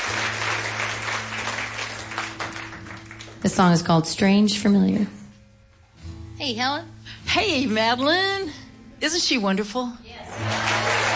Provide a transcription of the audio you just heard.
The song is called Strange Familiar. Hey, Helen. Hey, Madeline. Isn't she wonderful? Yes.